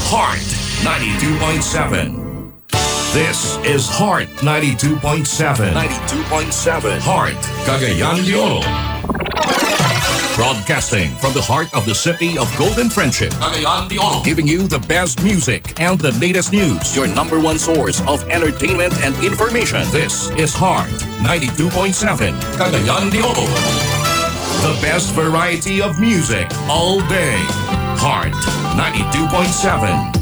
Heart 92.7. This is Heart 92.7. 92.7. Heart, Cagayan de Oro. Broadcasting from the heart of the city of Golden Friendship, Cagayan de Oro. Giving you the best music and the latest news. Your number one source of entertainment and information. This is Heart 92.7. Cagayan de Oro. The best variety of music all day. Heart 92.7.